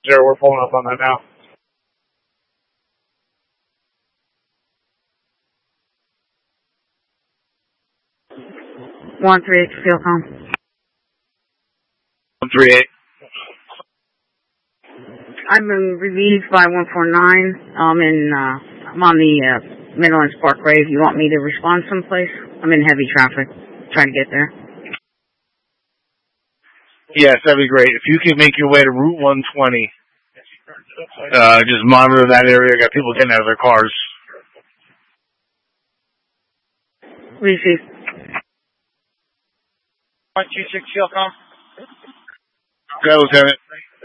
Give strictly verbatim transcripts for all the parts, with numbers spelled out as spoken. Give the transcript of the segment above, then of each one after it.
Sure, we're pulling up on that now. one three eight to Fieldcom. one three eight. I've been relieved by one four nine. I'm in, uh, I'm on the, uh, Midlands Parkway. If you want me to respond someplace, I'm in heavy traffic. Trying to get there. Yes, that'd be great. If you could make your way to Route one twenty, uh, just monitor that area. Got people getting out of their cars. Receive. one two six Fieldcom. Go, Lieutenant.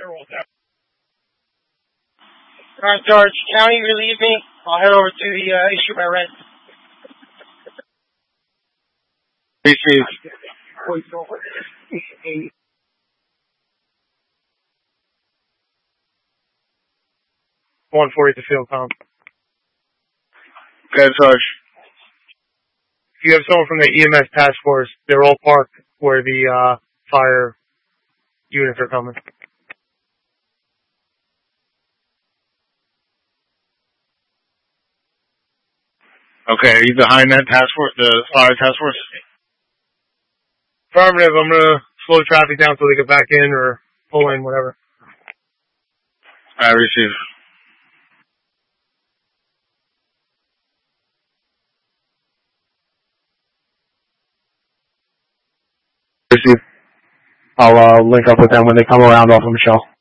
Alright, George, County, relieve me. I'll head over to the, uh, issue my rent. Receive. one forty to Fieldcom. Go, Sarge. If you have someone from the E M S task force, they're all parked where the, uh, fire units are coming. Okay, are you behind that task force, the fire task force? Affirmative, I'm gonna slow traffic down so they get back in or pull in, whatever. I receive. Receive. I'll, uh, link up with them when they come around off of Michelle.